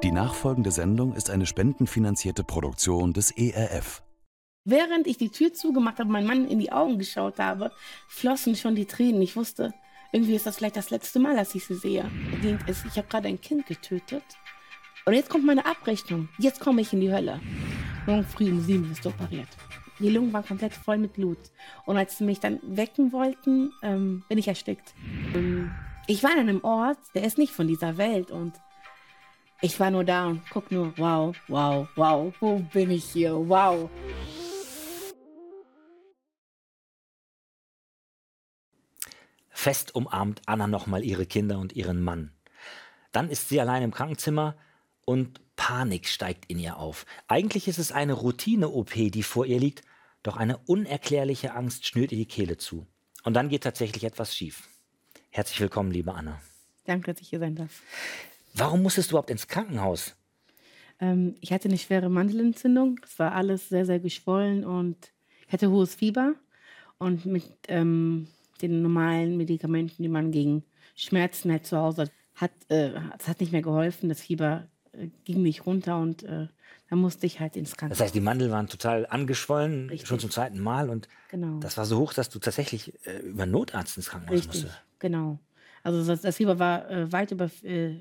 Die nachfolgende Sendung ist eine spendenfinanzierte Produktion des ERF. Während ich die Tür zugemacht habe und meinem Mann in die Augen geschaut habe, flossen schon die Tränen. Ich wusste, irgendwie ist das vielleicht das letzte Mal, dass ich sie sehe. Ich habe gerade ein Kind getötet. Und jetzt kommt meine Abrechnung. Jetzt komme ich in die Hölle. Morgen früh um 7 wirst du operiert. Die Lungen waren komplett voll mit Blut. Und als sie mich dann wecken wollten, bin ich erstickt. Ich war an einem Ort, der ist nicht von dieser Welt. Und ich war nur da und guck nur, wow, wow, wow, wo bin ich hier, wow. Fest umarmt Anna nochmal ihre Kinder und ihren Mann. Dann ist sie allein im Krankenzimmer und Panik steigt in ihr auf. Eigentlich ist es eine Routine-OP, die vor ihr liegt, doch eine unerklärliche Angst schnürt ihr die Kehle zu. Und dann geht tatsächlich etwas schief. Herzlich willkommen, liebe Anna. Danke, dass ich hier sein darf. Warum musstest du überhaupt ins Krankenhaus? Ich hatte eine schwere Mandelentzündung. Es war alles sehr, sehr geschwollen und ich hatte hohes Fieber. Und mit den normalen Medikamenten, die man gegen Schmerzen halt zu Hause hat, es hat nicht mehr geholfen. Das Fieber ging nicht runter und dann musste ich halt ins Krankenhaus. Das heißt, die Mandeln waren total angeschwollen, Richtig. schon zum zweiten Mal. Und Genau. das war so hoch, dass du tatsächlich über einen Notarzt ins Krankenhaus Richtig, musstest. genau. Also das Fieber war weit über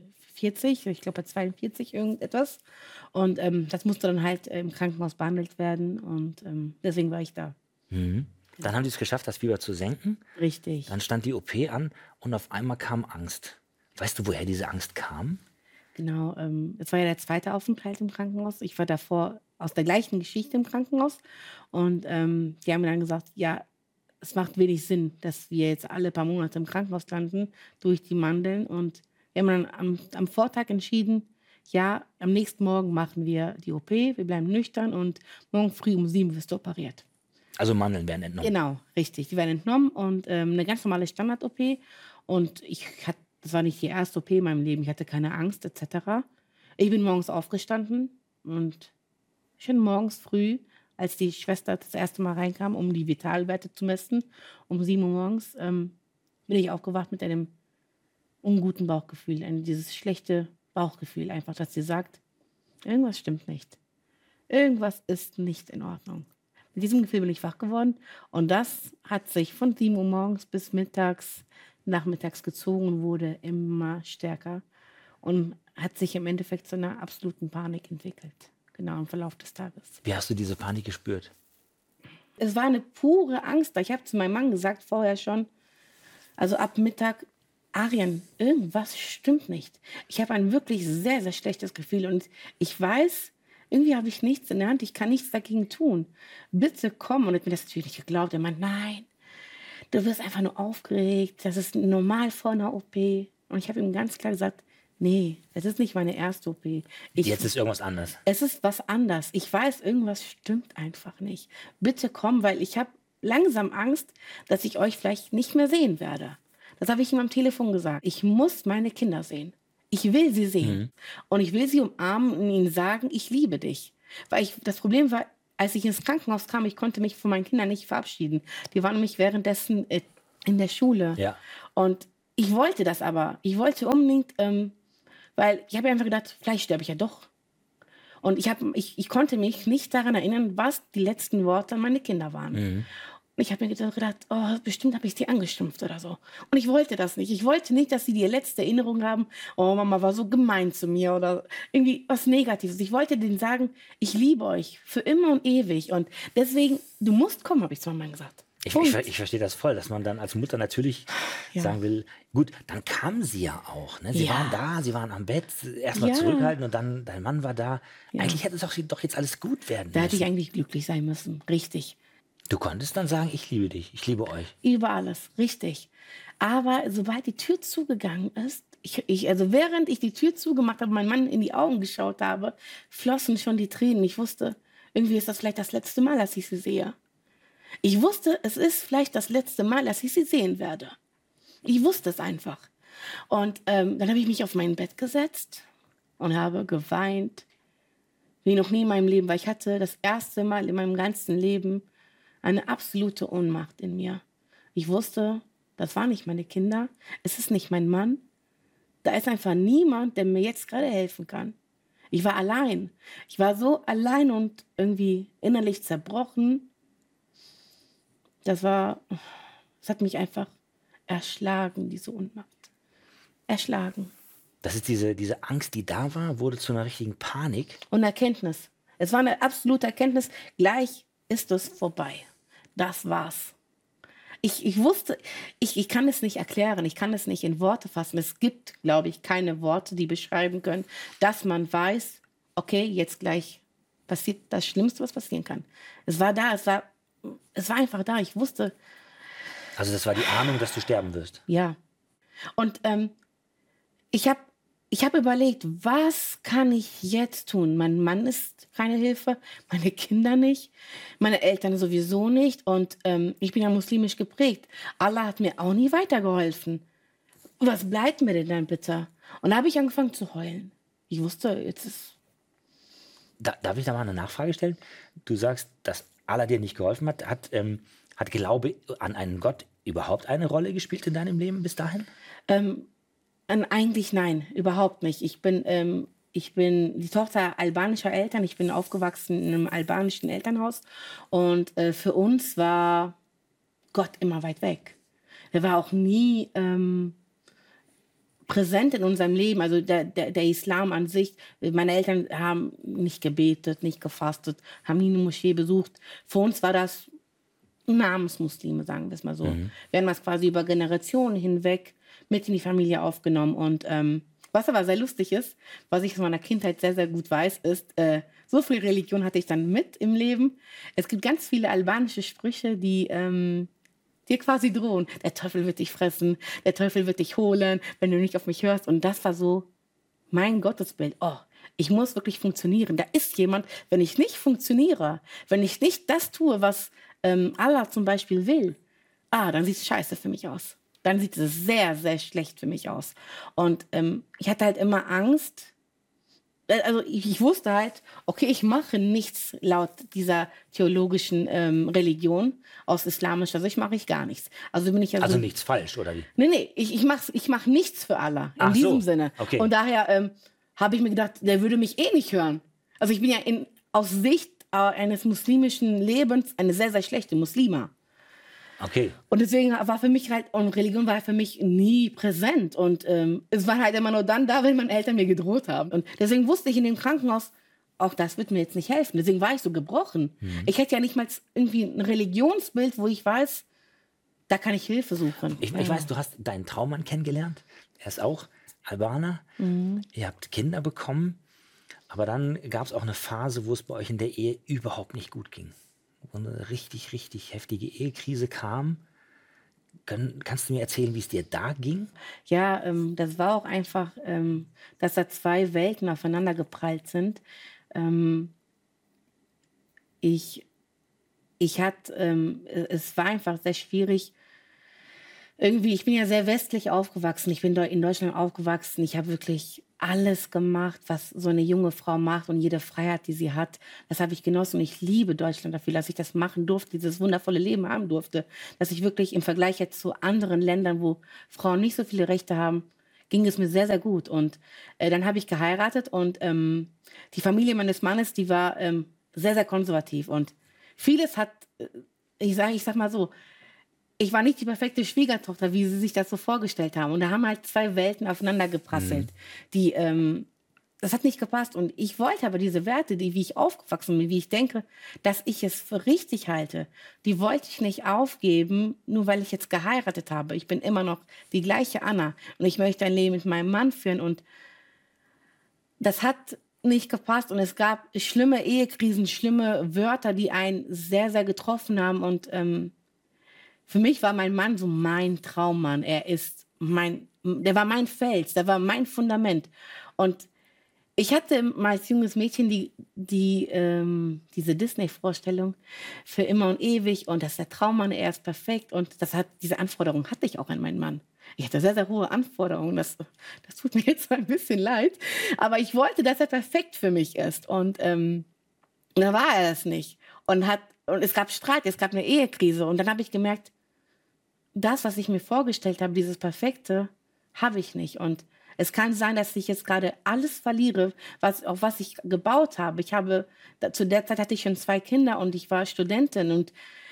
40, ich glaube bei 42 irgendetwas. Und das musste dann halt im Krankenhaus behandelt werden und deswegen war ich da. Mhm. Dann haben die es geschafft, das Fieber zu senken. Richtig. Dann stand die OP an und auf einmal kam Angst. Weißt du, woher diese Angst kam? Genau, es war ja der zweite Aufenthalt im Krankenhaus. Ich war davor aus der gleichen Geschichte im Krankenhaus. Und die haben mir dann gesagt, ja, es macht wenig Sinn, dass wir jetzt alle paar Monate im Krankenhaus landen durch die Mandeln. Und wir haben dann am Vortag entschieden, ja, am nächsten Morgen machen wir die OP, wir bleiben nüchtern und morgen früh um 7 wirst du operiert. Also Mandeln werden entnommen. Genau, richtig. Die werden entnommen und eine ganz normale Standard-OP. Und das war nicht die erste OP in meinem Leben. Ich hatte keine Angst etc. Ich bin morgens aufgestanden und schon morgens früh, als die Schwester das erste Mal reinkam, um die Vitalwerte zu messen, um 7 Uhr morgens, bin ich aufgewacht mit einem unguten Bauchgefühl. Dieses schlechte Bauchgefühl einfach, dass sie sagt, irgendwas stimmt nicht. Irgendwas ist nicht in Ordnung. Mit diesem Gefühl bin ich wach geworden und das hat sich von 7 Uhr morgens bis nachmittags gezogen und wurde immer stärker und hat sich im Endeffekt zu einer absoluten Panik entwickelt. Genau im Verlauf des Tages. Wie hast du diese Panik gespürt? Es war eine pure Angst. Ich habe zu meinem Mann gesagt vorher schon, also ab Mittag, Arjen, irgendwas stimmt nicht. Ich habe ein wirklich sehr, sehr schlechtes Gefühl und ich weiß, irgendwie habe ich nichts in der Hand, ich kann nichts dagegen tun. Bitte komm. Und er hat mir das natürlich nicht geglaubt. Er meint, nein, du wirst einfach nur aufgeregt, das ist normal vor einer OP. Und ich habe ihm ganz klar gesagt, nee, es ist nicht meine erste OP. Jetzt ist irgendwas anders. Es ist was anders. Ich weiß, irgendwas stimmt einfach nicht. Bitte komm, weil ich habe langsam Angst, dass ich euch vielleicht nicht mehr sehen werde. Das habe ich ihm am Telefon gesagt. Ich muss meine Kinder sehen. Ich will sie sehen. Mhm. Und ich will sie umarmen und ihnen sagen, ich liebe dich. Weil das Problem war, als ich ins Krankenhaus kam, ich konnte mich von meinen Kindern nicht verabschieden. Die waren nämlich währenddessen in der Schule. Ja. Und ich wollte das aber. Ich wollte unbedingt, weil ich habe einfach gedacht, vielleicht sterbe ich ja doch. Und ich konnte mich nicht daran erinnern, was die letzten Worte an meine Kinder waren. Mhm. Und ich habe mir gedacht, oh, bestimmt habe ich sie angeschimpft oder so. Und ich wollte das nicht. Ich wollte nicht, dass sie die letzte Erinnerung haben, oh, Mama war so gemein zu mir oder irgendwie was Negatives. Ich wollte denen sagen, ich liebe euch für immer und ewig. Und deswegen, du musst kommen, habe ich zu meinem Mann gesagt. Ich verstehe das voll, dass man dann als Mutter natürlich sagen will, gut, dann kam sie ja auch. Ne? Sie waren da, sie waren am Bett, erstmal zurückhalten und dann, dein Mann war da. Ja. Eigentlich hätte es doch jetzt alles gut werden müssen. Da hätte ich eigentlich glücklich sein müssen, richtig. Du konntest dann sagen, ich liebe dich, ich liebe euch. Über alles, richtig. Aber sobald die Tür zugegangen ist, also während ich die Tür zugemacht habe, meinem Mann in die Augen geschaut habe, flossen schon die Tränen. Ich wusste, irgendwie ist das vielleicht das letzte Mal, dass ich sie sehe. Ich wusste, es ist vielleicht das letzte Mal, dass ich sie sehen werde. Ich wusste es einfach. Und dann habe ich mich auf mein Bett gesetzt und habe geweint, wie noch nie in meinem Leben, weil ich hatte das erste Mal in meinem ganzen Leben eine absolute Ohnmacht in mir. Ich wusste, das waren nicht meine Kinder, es ist nicht mein Mann. Da ist einfach niemand, der mir jetzt gerade helfen kann. Ich war allein. Ich war so allein und irgendwie innerlich zerbrochen. Das war, es hat mich einfach erschlagen, diese Ohnmacht. Erschlagen. Das ist diese Angst, die da war, wurde zu einer richtigen Panik. Und Erkenntnis. Es war eine absolute Erkenntnis. Gleich ist es vorbei. Das war's. Ich wusste, ich kann es nicht erklären, ich kann es nicht in Worte fassen. Es gibt, glaube ich, keine Worte, die beschreiben können, dass man weiß, okay, jetzt gleich passiert das Schlimmste, was passieren kann. Es war da, es war einfach da. Ich wusste, Also das war die Ahnung, dass du sterben wirst. ja. Und ich hab überlegt, was kann ich jetzt tun? Mein Mann ist keine Hilfe, meine Kinder nicht, meine Eltern sowieso nicht. Und ich bin ja muslimisch geprägt. Allah hat mir auch nie weitergeholfen. Was bleibt mir denn dann bitte? Und da habe ich angefangen zu heulen. Ich wusste, jetzt ist... Darf ich da mal eine Nachfrage stellen? Du sagst, dass Allah dir nicht geholfen hat. Hat Glaube an einen Gott überhaupt eine Rolle gespielt in deinem Leben bis dahin? Eigentlich nein, überhaupt nicht. Ich bin die Tochter albanischer Eltern. Ich bin aufgewachsen in einem albanischen Elternhaus. Und für uns war Gott immer weit weg. Er war auch nie präsent in unserem Leben. Also der Islam an sich. Meine Eltern haben nicht gebetet, nicht gefastet, haben nie eine Moschee besucht. Für uns war das Namensmuslime, sagen wir es mal so. Wir haben das quasi über Generationen hinweg mit in die Familie aufgenommen. Und was aber sehr lustig ist, was ich aus meiner Kindheit sehr, sehr gut weiß, ist, so viel Religion hatte ich dann mit im Leben. Es gibt ganz viele albanische Sprüche, die dir quasi drohen. Der Teufel wird dich fressen, der Teufel wird dich holen, wenn du nicht auf mich hörst. Und das war so mein Gottesbild. Oh, ich muss wirklich funktionieren. Da ist jemand, wenn ich nicht funktioniere, wenn ich nicht das tue, was Allah zum Beispiel will, dann sieht es scheiße für mich aus. Dann sieht es sehr, sehr schlecht für mich aus. Und ich hatte halt immer Angst. Also ich wusste halt, okay, ich mache nichts laut dieser theologischen Religion aus islamischer Sicht, mache ich gar nichts. Also bin ich ja Also so, nichts falsch, oder wie? nee, ich mach nichts für Allah in Ach diesem so, Sinne. okay. Und daher habe ich mir gedacht, der würde mich eh nicht hören. Also ich bin ja aus Sicht eines muslimischen Lebens eine sehr, sehr schlechte Muslima. Okay. Und deswegen war für mich halt, und Religion war für mich nie präsent. Und es war halt immer nur dann da, wenn meine Eltern mir gedroht haben. Und deswegen wusste ich in dem Krankenhaus, auch das wird mir jetzt nicht helfen. Deswegen war ich so gebrochen. Ich hätte ja nicht mal irgendwie ein Religionsbild, wo ich weiß, da kann ich Hilfe suchen. Ich weiß, du hast deinen Traummann kennengelernt. Er ist auch Albaner. Ihr habt Kinder bekommen. Aber dann gab es auch eine Phase, wo es bei euch in der Ehe überhaupt nicht gut ging. Wo eine richtig, richtig heftige Ehekrise kam. Kannst du mir erzählen, wie es dir da ging? Ja, das war auch einfach, dass da zwei Welten aufeinander geprallt sind. Es war einfach sehr schwierig. Irgendwie, ich bin ja sehr westlich aufgewachsen. Ich bin in Deutschland aufgewachsen. Ich habe wirklich alles gemacht, was so eine junge Frau macht und jede Freiheit, die sie hat. Das habe ich genossen und ich liebe Deutschland dafür, dass ich das machen durfte, dieses wundervolle Leben haben durfte. Dass ich wirklich im Vergleich jetzt zu anderen Ländern, wo Frauen nicht so viele Rechte haben, ging es mir sehr, sehr gut. Und dann habe ich geheiratet und die Familie meines Mannes, die war sehr, sehr konservativ. Und vieles hat, ich sag mal so, ich war nicht die perfekte Schwiegertochter, wie sie sich das so vorgestellt haben. Und da haben halt zwei Welten aufeinander geprasselt. Das hat nicht gepasst. Und ich wollte aber diese Werte, wie ich aufgewachsen bin, wie ich denke, dass ich es für richtig halte, die wollte ich nicht aufgeben, nur weil ich jetzt geheiratet habe. Ich bin immer noch die gleiche Anna. Und ich möchte ein Leben mit meinem Mann führen. Und das hat nicht gepasst. Und es gab schlimme Ehekrisen, schlimme Wörter, die einen sehr, sehr getroffen haben. Und für mich war mein Mann so mein Traummann. Der war mein Fels, der war mein Fundament. Und ich hatte mal als junges Mädchen diese Disney-Vorstellung für immer und ewig und dass der Traummann, er ist perfekt. Und diese Anforderung hatte ich auch an meinen Mann. Ich hatte sehr, sehr hohe Anforderungen. Das tut mir jetzt ein bisschen leid. Aber ich wollte, dass er perfekt für mich ist. Und da war er es nicht. Und es gab Streit, es gab eine Ehekrise. Und dann habe ich gemerkt, das, was ich mir vorgestellt habe, dieses Perfekte, habe ich nicht. Und Es kann sein, dass ich jetzt gerade alles verliere, auf was ich gebaut habe. Zu der Zeit hatte ich schon 2 Kinder und ich war Studentin und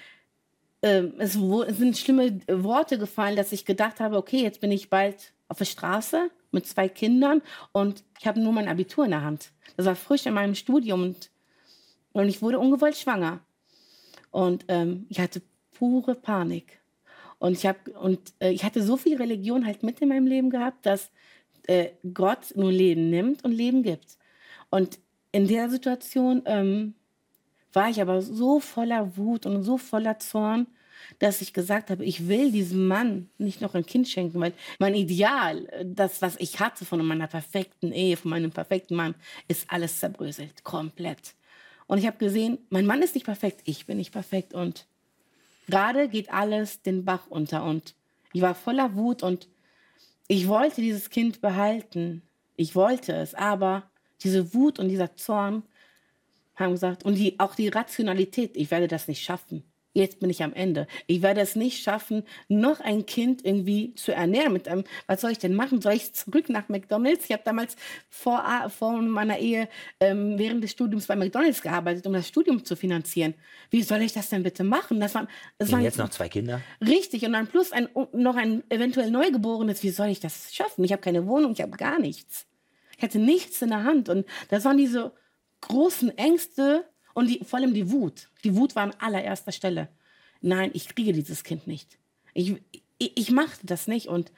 es sind schlimme Worte gefallen, dass ich gedacht habe, okay, jetzt bin ich bald auf der Straße mit 2 Kindern und ich habe nur mein Abitur in der Hand. Das war frisch in meinem Studium und ich wurde ungewollt schwanger. Und ich hatte pure Panik. Und ich hatte so viel Religion halt mit in meinem Leben gehabt, dass Gott nur Leben nimmt und Leben gibt. Und in der Situation war ich aber so voller Wut und so voller Zorn, dass ich gesagt habe, ich will diesem Mann nicht noch ein Kind schenken, weil mein Ideal, das, was ich hatte von meiner perfekten Ehe, von meinem perfekten Mann, ist alles zerbröselt, komplett. Und ich habe gesehen, mein Mann ist nicht perfekt, ich bin nicht perfekt und gerade geht alles den Bach unter und ich war voller Wut und ich wollte dieses Kind behalten. Ich wollte es, aber diese Wut und dieser Zorn haben gesagt, und auch die Rationalität, ich werde das nicht schaffen. Jetzt bin ich am Ende. Ich werde es nicht schaffen, noch ein Kind irgendwie zu ernähren. Was soll ich denn machen? Soll ich zurück nach McDonald's? Ich habe damals vor meiner Ehe während des Studiums bei McDonald's gearbeitet, um das Studium zu finanzieren. Wie soll ich das denn bitte machen? Das waren jetzt noch 2 Kinder? Richtig. Und dann plus noch ein eventuell Neugeborenes. Wie soll ich das schaffen? Ich habe keine Wohnung, ich habe gar nichts. Ich hatte nichts in der Hand. Und das waren diese großen Ängste und vor allem die Wut. Die Wut war an allererster Stelle. Nein, ich kriege dieses Kind nicht. Ich machte das nicht. Und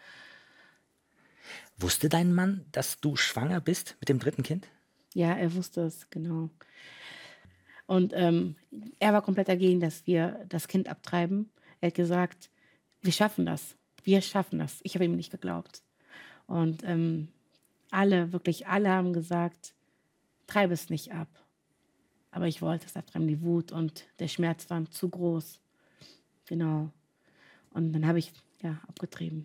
Wusste dein Mann, dass du schwanger bist mit dem 3. Kind? ja, er wusste es, genau. Und er war komplett dagegen, dass wir das Kind abtreiben. Er hat gesagt, wir schaffen das. Wir schaffen das. Ich habe ihm nicht geglaubt. Und wirklich alle haben gesagt, treibe es nicht ab. Aber ich wollte es abtreiben, die Wut und der Schmerz waren zu groß. Genau. Und dann habe ich, abgetrieben.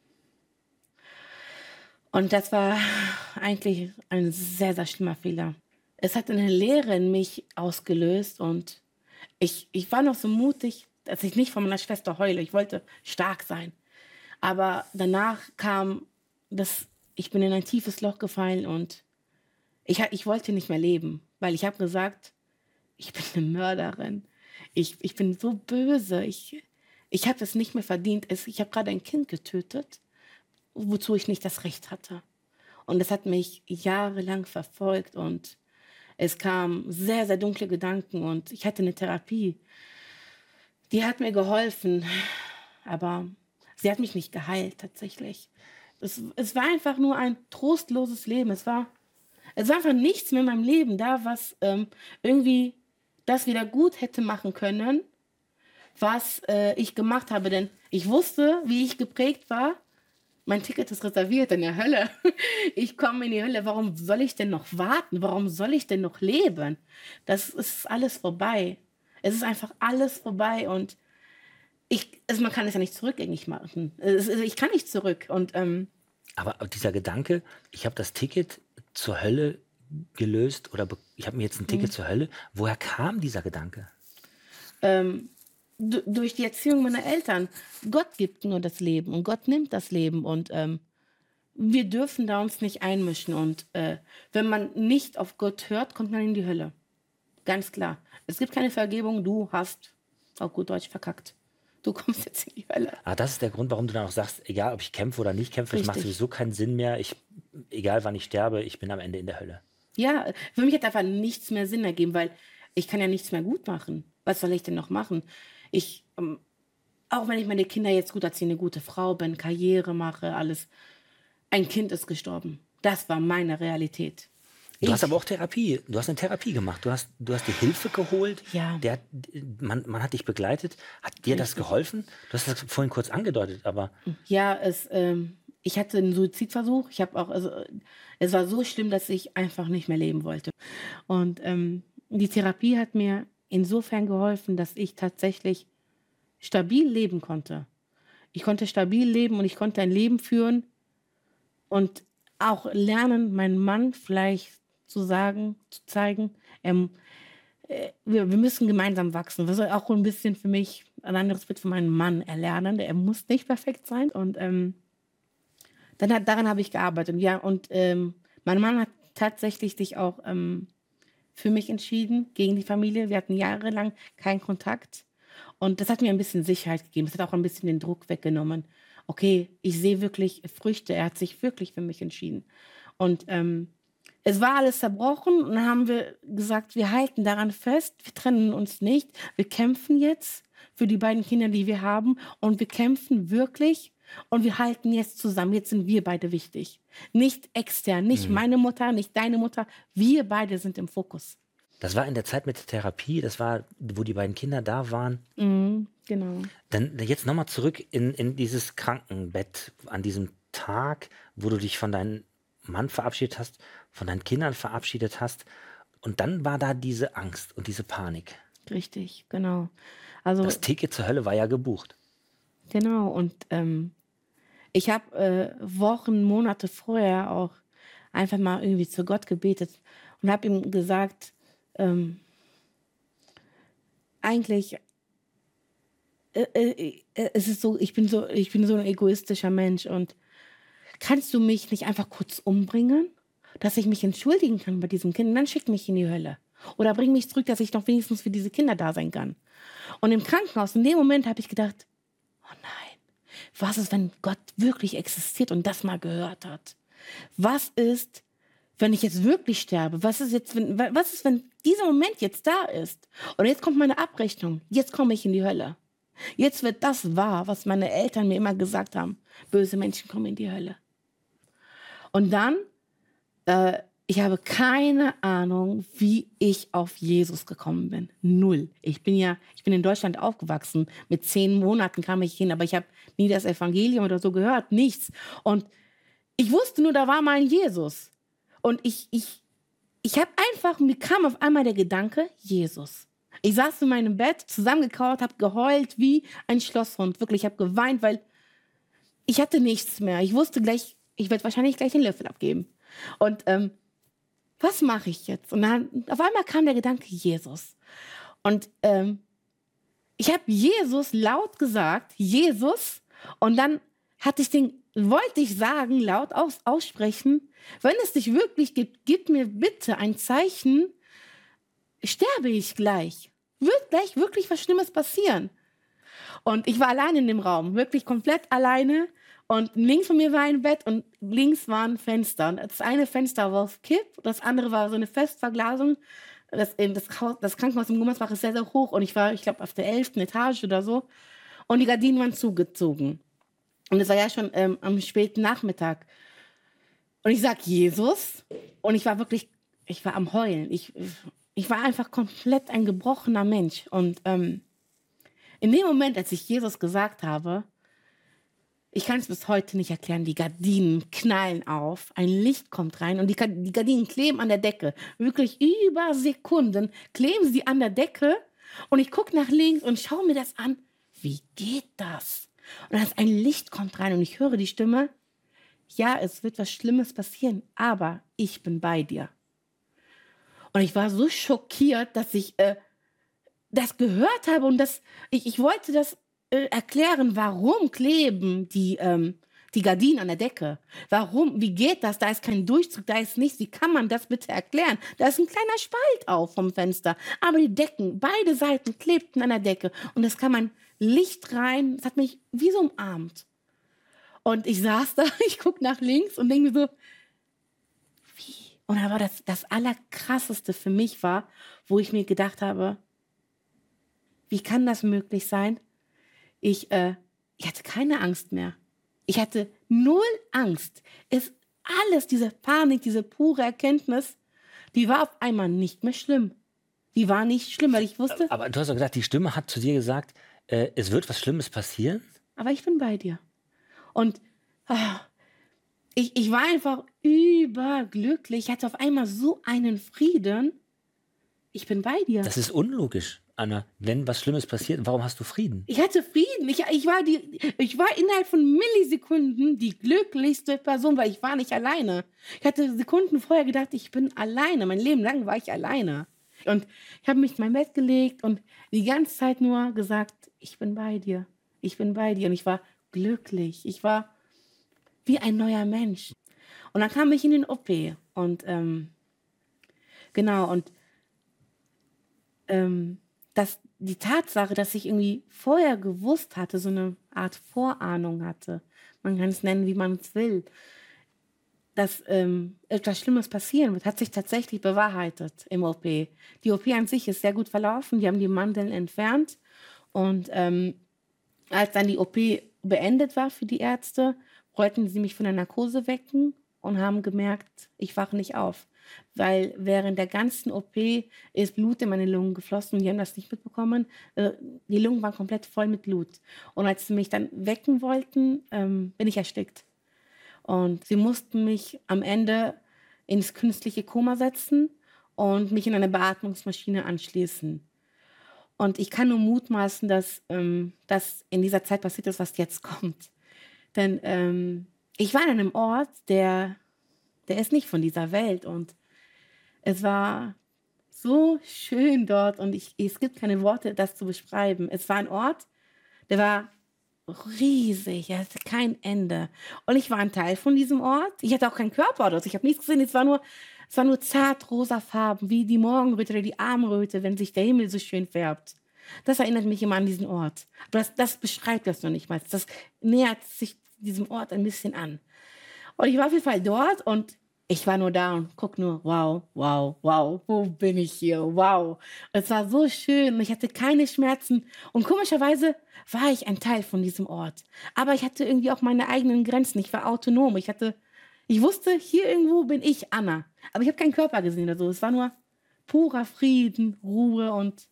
Und das war eigentlich ein sehr, sehr schlimmer Fehler. Es hat eine Leere in mich ausgelöst und ich war noch so mutig, dass ich nicht von meiner Schwester heule. Ich wollte stark sein. Aber danach ich bin in ein tiefes Loch gefallen und ich wollte nicht mehr leben, weil ich habe gesagt, ich bin eine Mörderin. Ich bin so böse. Ich habe es nicht mehr verdient. Ich habe gerade ein Kind getötet, wozu ich nicht das Recht hatte. Und das hat mich jahrelang verfolgt und es kamen sehr, sehr dunkle Gedanken und ich hatte eine Therapie. Die hat mir geholfen, aber sie hat mich nicht geheilt tatsächlich. Es war einfach nur ein trostloses Leben. Es war einfach nichts mehr in meinem Leben da, was irgendwie das wieder gut hätte machen können, was ich gemacht habe. Denn ich wusste, wie ich geprägt war. Mein Ticket ist reserviert in der Hölle. Ich komme in die Hölle. Warum soll ich denn noch warten? Warum soll ich denn noch leben? Das ist alles vorbei. Es ist einfach alles vorbei und man kann es ja nicht zurückgängig machen. Ich kann nicht zurück. Und Aber dieser Gedanke, ich habe das Ticket zur Hölle gelöst oder ich habe mir jetzt ein Ticket zur Hölle. Woher kam dieser Gedanke? Durch die Erziehung meiner Eltern. Gott gibt nur das Leben und Gott nimmt das Leben und wir dürfen da uns nicht einmischen und wenn man nicht auf Gott hört, kommt man in die Hölle. Ganz klar. Es gibt keine Vergebung, du hast auf gut Deutsch verkackt. Du kommst jetzt in die Hölle. Das ist der Grund, warum du dann auch sagst, egal ob ich kämpfe oder nicht kämpfe, es macht sowieso keinen Sinn mehr. Egal wann ich sterbe, ich bin am Ende in der Hölle. Ja, für mich hat einfach nichts mehr Sinn ergeben, weil ich kann ja nichts mehr gut machen. Was soll ich denn noch machen? Auch wenn ich meine Kinder jetzt gut erziehe, eine gute Frau bin, Karriere mache, alles. Ein Kind ist gestorben. Das war meine Realität. Du hast aber auch Therapie. Du hast eine Therapie gemacht. Du hast die Hilfe geholt. Ja. Man hat dich begleitet. Hat dir das geholfen? Du hast das vorhin kurz angedeutet, aber... Ja, ich hatte einen Suizidversuch. Es war so schlimm, dass ich einfach nicht mehr leben wollte. Und die Therapie hat mir insofern geholfen, dass ich tatsächlich stabil leben konnte. Ich konnte stabil leben und ich konnte ein Leben führen und auch lernen, meinem Mann vielleicht zu zeigen, wir müssen gemeinsam wachsen. Das ist auch ein bisschen für mich ein anderes Bild von meinem Mann erlernen. Er muss nicht perfekt sein. Und Daran habe ich gearbeitet. Und ja, und mein Mann hat tatsächlich sich auch für mich entschieden, gegen die Familie. Wir hatten jahrelang keinen Kontakt. Und das hat mir ein bisschen Sicherheit gegeben. Das hat auch ein bisschen den Druck weggenommen. Okay, ich sehe wirklich Früchte. Er hat sich wirklich für mich entschieden. Und es war alles zerbrochen und dann haben wir gesagt, wir halten daran fest, wir trennen uns nicht. Wir kämpfen jetzt für die beiden Kinder, die wir haben und wir kämpfen wirklich und wir halten jetzt zusammen. Jetzt sind wir beide wichtig. Nicht extern, nicht Mhm. meine Mutter, nicht deine Mutter. Wir beide sind im Fokus. Das war in der Zeit mit der Therapie, das war, wo die beiden Kinder da waren. Genau. Dann jetzt nochmal zurück in dieses Krankenbett an diesem Tag, wo du dich von deinem Mann verabschiedet hast, von deinen Kindern verabschiedet hast. Und dann war da diese Angst und diese Panik. Richtig, genau. Also, Das Ticket zur Hölle war ja gebucht. genau. Und ich habe Wochen, Monate vorher auch einfach mal irgendwie zu Gott gebetet und habe ihm gesagt, eigentlich, es ist so, ich bin so ein egoistischer Mensch und kannst du mich nicht einfach kurz umbringen, dass ich mich entschuldigen kann bei diesem Kind und dann schick mich in die Hölle. Oder bring mich zurück, dass ich noch wenigstens für diese Kinder da sein kann. Und im Krankenhaus, in dem Moment habe ich gedacht, oh nein, was ist, wenn Gott wirklich existiert und das mal gehört hat? Was ist, wenn ich jetzt wirklich sterbe? Was ist, wenn dieser Moment jetzt da ist? Und jetzt kommt meine Abrechnung. Jetzt komme ich in die Hölle. Jetzt wird das wahr, was meine Eltern mir immer gesagt haben. Böse Menschen kommen in die Hölle. Und dann, ich habe keine Ahnung, wie ich auf Jesus gekommen bin. Null. Ich bin in Deutschland aufgewachsen. Mit 10 Monaten kam ich hin, aber ich habe nie das Evangelium oder so gehört. Nichts. Und ich wusste nur, da war mal ein Jesus. Und ich habe einfach, mir kam auf einmal der Gedanke, Jesus. Ich saß in meinem Bett, zusammengekauert, habe geheult wie ein Schlosshund. Wirklich, ich habe geweint, weil ich hatte nichts mehr. Ich wusste gleich, ich werde wahrscheinlich gleich den Löffel abgeben. Und was mache ich jetzt? Und dann auf einmal kam der Gedanke, Jesus. Und ich habe Jesus laut gesagt, Jesus. Und dann wollte ich sagen, laut aussprechen, wenn es dich wirklich gibt, gib mir bitte ein Zeichen, sterbe ich gleich. Wird gleich wirklich was Schlimmes passieren. Und ich war allein in dem Raum, wirklich komplett alleine. Und links von mir war ein Bett und links war ein Fenster. Und das eine Fenster war auf Kipp, das andere war so eine Festverglasung. Das Krankenhaus in Gummersbach ist sehr, sehr hoch und ich glaube, auf der 11. Etage oder so. Und die Gardinen waren zugezogen. Und es war ja schon am späten Nachmittag. Und ich sag Jesus. Und ich war am Heulen. Ich war einfach komplett ein gebrochener Mensch. Und in dem Moment, als ich Jesus gesagt habe, ich kann es bis heute nicht erklären, die Gardinen knallen auf, ein Licht kommt rein und die Gardinen kleben an der Decke. Wirklich über Sekunden kleben sie an der Decke und ich gucke nach links und schaue mir das an. Wie geht das? Und dann ein Licht kommt rein und ich höre die Stimme. Ja, es wird was Schlimmes passieren, aber ich bin bei dir. Und ich war so schockiert, dass ich das gehört habe und ich wollte das erklären, warum kleben die Gardinen an der Decke. Warum? Wie geht das? Da ist kein Durchzug, da ist nichts. Wie kann man das bitte erklären? Da ist ein kleiner Spalt auf vom Fenster. Aber die Decken, beide Seiten klebten an der Decke. Und es kam ein Licht rein. Es hat mich wie so umarmt. Und ich saß da, ich gucke nach links und denke mir so, wie? Und aber das Allerkrasseste für mich war, wo ich mir gedacht habe, wie kann das möglich sein? Ich hatte keine Angst mehr. Ich hatte null Angst. Diese Panik, diese pure Erkenntnis, die war auf einmal nicht mehr schlimm. Die war nicht schlimm, weil ich wusste, Aber du hast doch gesagt, die Stimme hat zu dir gesagt, es wird was Schlimmes passieren. aber ich bin bei dir. Und ich war einfach überglücklich. Ich hatte auf einmal so einen Frieden. Ich bin bei dir. Das ist unlogisch, Anna. Wenn was Schlimmes passiert, warum hast du Frieden? Ich hatte Frieden. Ich war innerhalb von Millisekunden die glücklichste Person, weil ich war nicht alleine. Ich hatte Sekunden vorher gedacht, ich bin alleine. Mein Leben lang war ich alleine. Und ich habe mich in mein Bett gelegt und die ganze Zeit nur gesagt, ich bin bei dir. Ich bin bei dir. Und ich war glücklich. wie ein neuer Mensch. Und dann kam ich in den OP und genau, und die Tatsache, dass ich irgendwie vorher gewusst hatte, so eine Art Vorahnung hatte, man kann es nennen, wie man es will, dass etwas Schlimmes passieren wird, hat sich tatsächlich bewahrheitet im OP. Die OP an sich ist sehr gut verlaufen, die haben die Mandeln entfernt und als dann die OP beendet war für die Ärzte, wollten sie mich von der Narkose wecken und haben gemerkt, ich wache nicht auf. Weil während der ganzen OP ist Blut in meine Lungen geflossen und die haben das nicht mitbekommen. Die Lungen waren komplett voll mit Blut. Und als sie mich dann wecken wollten, bin ich erstickt. Und sie mussten mich am Ende ins künstliche Koma setzen und mich in eine Beatmungsmaschine anschließen. Und ich kann nur mutmaßen, dass das in dieser Zeit passiert ist, was jetzt kommt. Denn ich war an einem Ort, der ist nicht von dieser Welt. Und es war so schön dort. Und es gibt keine Worte, das zu beschreiben. Es war ein Ort, der war riesig. Er hatte kein Ende. Und ich war ein Teil von diesem Ort. Ich hatte auch keinen Körper dort. Ich habe nichts gesehen. Es war nur zart rosa Farben, wie die Morgenröte oder die Abendröte, wenn sich der Himmel so schön färbt. Das erinnert mich immer an diesen Ort. Aber das beschreibt das noch nicht mal. Das nähert sich diesem Ort ein bisschen an. Und ich war auf jeden Fall dort und ich war nur da und guck nur, wow, wow, wow, wo bin ich hier, wow. Und es war so schön und ich hatte keine Schmerzen. Und komischerweise war ich ein Teil von diesem Ort. Aber ich hatte irgendwie auch meine eigenen Grenzen. Ich war autonom. Ich wusste, hier irgendwo bin ich Anna. Aber ich habe keinen Körper gesehen oder so. Es war nur purer Frieden, Ruhe und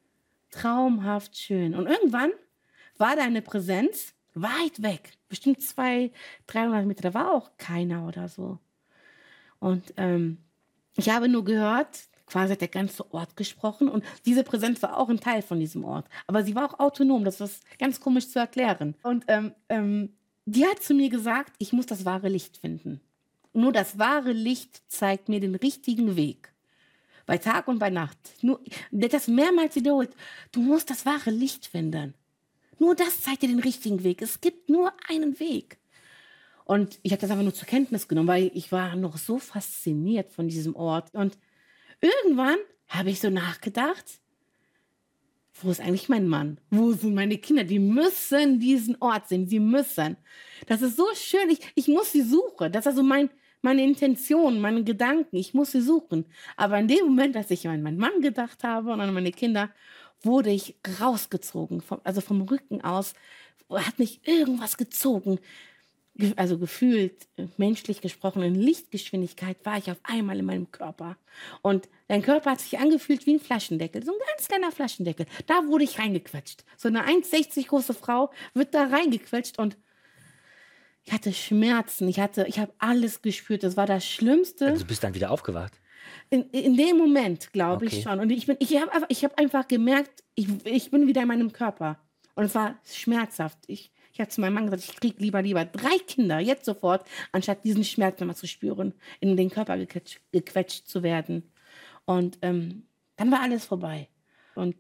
traumhaft schön. Und irgendwann war da eine Präsenz weit weg. Bestimmt 200, 300 Meter. Da war auch keiner oder so. Und ich habe nur gehört, quasi hat der ganze Ort gesprochen. Und diese Präsenz war auch ein Teil von diesem Ort. Aber sie war auch autonom. Das ist ganz komisch zu erklären. Und die hat zu mir gesagt, ich muss das wahre Licht finden. Nur das wahre Licht zeigt mir den richtigen Weg. Bei Tag und bei Nacht. Nur, das mehrmals wiederholt. Du musst das wahre Licht finden. Nur das zeigt dir den richtigen Weg. Es gibt nur einen Weg. Und ich habe das einfach nur zur Kenntnis genommen, weil ich war noch so fasziniert von diesem Ort. Und irgendwann habe ich so nachgedacht, wo ist eigentlich mein Mann? Wo sind meine Kinder? Die müssen diesen Ort sehen. Sie müssen. Das ist so schön. Ich muss sie suchen. Das ist also meine Intention, meine Gedanken. Ich muss sie suchen. Aber in dem Moment, als ich an meinen Mann gedacht habe und an meine Kinder, wurde ich rausgezogen. Vom Rücken aus hat mich irgendwas gezogen. Also gefühlt, menschlich gesprochen, in Lichtgeschwindigkeit war ich auf einmal in meinem Körper. Und dein Körper hat sich angefühlt wie ein Flaschendeckel, so ein ganz kleiner Flaschendeckel. Da wurde ich reingequetscht. So eine 1,60 große Frau wird da reingequetscht und ich hatte Schmerzen. Ich habe alles gespürt. Das war das Schlimmste. Also du bist dann wieder aufgewacht? In dem Moment, glaube ich Okay. schon. Und ich habe einfach gemerkt, ich bin wieder in meinem Körper. Und es war schmerzhaft. Ich habe zu meinem Mann gesagt, ich kriege lieber 3 Kinder, jetzt sofort, anstatt diesen Schmerz nochmal zu spüren, in den Körper gequetscht zu werden. Und dann war alles vorbei. Und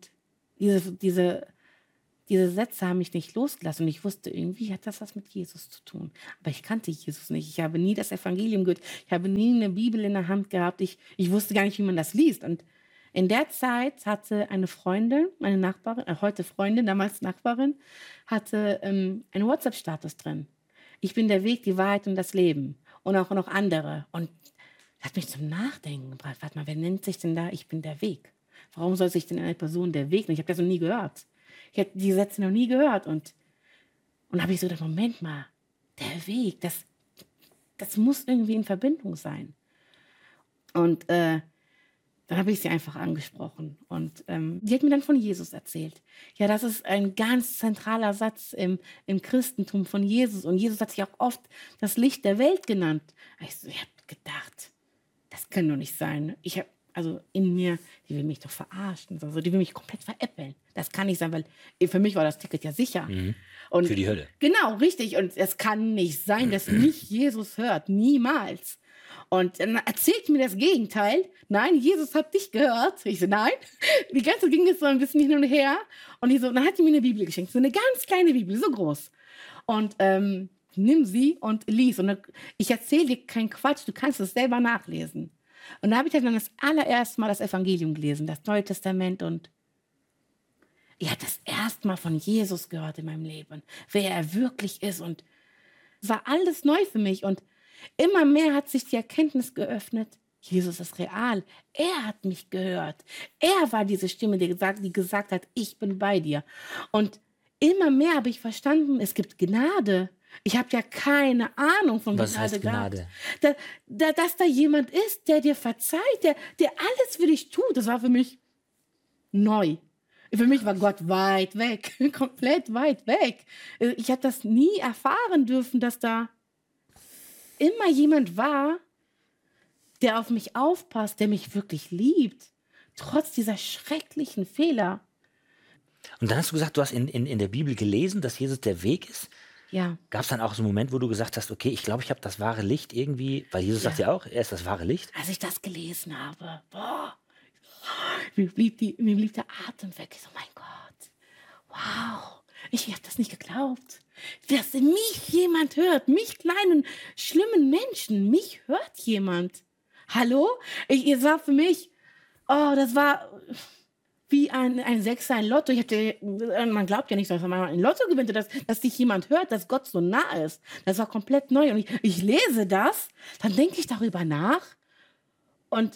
diese Sätze haben mich nicht losgelassen. Und ich wusste, irgendwie hat das was mit Jesus zu tun. Aber ich kannte Jesus nicht. Ich habe nie das Evangelium gehört. Ich habe nie eine Bibel in der Hand gehabt. Ich wusste gar nicht, wie man das liest. Und in der Zeit hatte eine Freundin, meine Nachbarin, heute Freundin, damals Nachbarin, hatte einen WhatsApp-Status drin. Ich bin der Weg, die Wahrheit und das Leben. Und auch noch andere. Und das hat mich zum Nachdenken gebracht. Warte mal, wer nennt sich denn da, ich bin der Weg? Warum soll sich denn eine Person der Weg nennen? Ich habe das noch nie gehört. Ich habe die Sätze noch nie gehört. Und habe ich so gedacht, Moment mal, der Weg, das muss irgendwie in Verbindung sein. Und dann habe ich sie einfach angesprochen und die hat mir dann von Jesus erzählt. Ja, das ist ein ganz zentraler Satz im Christentum von Jesus. Und Jesus hat sich auch oft das Licht der Welt genannt. Ich habe gedacht, das kann doch nicht sein. Ich habe in mir, die will mich doch verarschen. Also, die will mich komplett veräppeln. Das kann nicht sein, weil für mich war das Ticket ja sicher. Und Für die Hölle. genau, richtig. Und es kann nicht sein, dass mich Jesus hört. Niemals. Und dann erzählt mir das Gegenteil. Nein, Jesus hat dich gehört. Ich so, nein. Die ganze ging es so ein bisschen hin und her. Und dann hat sie mir eine Bibel geschenkt. So eine ganz kleine Bibel, so groß. Und nimm sie und lies. Und ich erzähle dir keinen Quatsch, du kannst es selber nachlesen. Und da habe ich dann das allererste Mal das Evangelium gelesen, das Neue Testament. Und ich habe das erste Mal von Jesus gehört in meinem Leben, wer er wirklich ist. Und es war alles neu für mich. Und immer mehr hat sich die Erkenntnis geöffnet, Jesus ist real. Er hat mich gehört. Er war diese Stimme, die gesagt hat, ich bin bei dir. Und immer mehr habe ich verstanden, es gibt Gnade. Ich habe ja keine Ahnung von Was Gnade heißt gehabt. Gnade? Dass da jemand ist, der dir verzeiht, der alles für dich tut, das war für mich neu. Für mich war Gott weit weg, komplett weit weg. Ich habe das nie erfahren dürfen, dass da immer jemand war, der auf mich aufpasst, der mich wirklich liebt, trotz dieser schrecklichen Fehler. Und dann hast du gesagt, du hast in der Bibel gelesen, dass Jesus der Weg ist. Ja, Gab es dann auch so einen Moment, wo du gesagt hast, okay, ich glaube, ich habe das wahre Licht irgendwie, weil Jesus sagt ja auch, er ist das wahre Licht. als ich das gelesen habe, boah, mir blieb der Atem weg. Ich so, mein Gott, wow, ich habe das nicht geglaubt. Dass mich jemand hört, mich kleinen, schlimmen Menschen, mich hört jemand. Hallo? Ihr war für mich, oh, das war wie ein Sechser, ein Lotto. Man glaubt ja nicht, dass man ein Lotto gewinnt, dass dich jemand hört, dass Gott so nah ist. Das war komplett neu. Und ich lese das, dann denke ich darüber nach. Und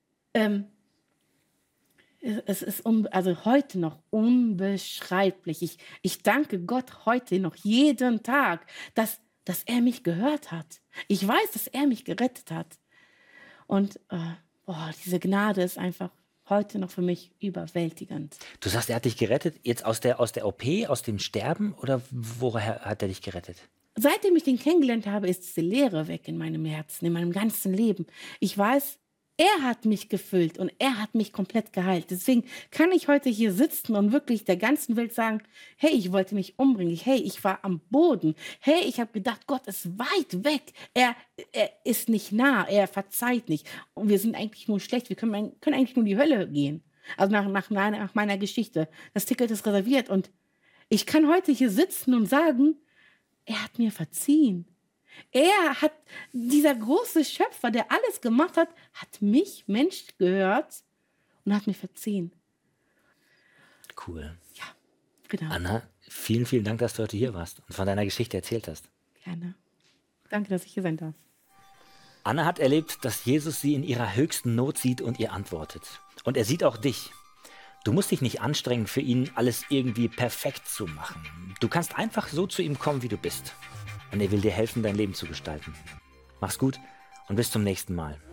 es ist also heute noch unbeschreiblich. Ich danke Gott heute noch jeden Tag, dass er mich gehört hat. Ich weiß, dass er mich gerettet hat. Und diese Gnade ist einfach heute noch für mich überwältigend. Du sagst, er hat dich gerettet, jetzt aus der OP, aus dem Sterben, oder woher hat er dich gerettet? Seitdem ich den kennengelernt habe, ist diese Leere weg in meinem Herzen, in meinem ganzen Leben. Ich weiß, er hat mich gefüllt und er hat mich komplett geheilt. Deswegen kann ich heute hier sitzen und wirklich der ganzen Welt sagen, hey, ich wollte mich umbringen. Hey, ich war am Boden. Hey, ich habe gedacht, Gott ist weit weg. Er ist nicht nah. Er verzeiht nicht. Und wir sind eigentlich nur schlecht. Wir können eigentlich nur in die Hölle gehen. Also nach meiner Geschichte. Das Ticket ist reserviert. Und ich kann heute hier sitzen und sagen, er hat mir verziehen. Dieser große Schöpfer, der alles gemacht hat, hat mich, Mensch, gehört und hat mir verziehen. Cool. Ja, genau. Anna, vielen, vielen Dank, dass du heute hier warst und von deiner Geschichte erzählt hast. Gerne. Danke, dass ich hier sein darf. Anna hat erlebt, dass Jesus sie in ihrer höchsten Not sieht und ihr antwortet. Und er sieht auch dich. Du musst dich nicht anstrengen, für ihn alles irgendwie perfekt zu machen. Du kannst einfach so zu ihm kommen, wie du bist. Und er will dir helfen, dein Leben zu gestalten. Mach's gut und bis zum nächsten Mal.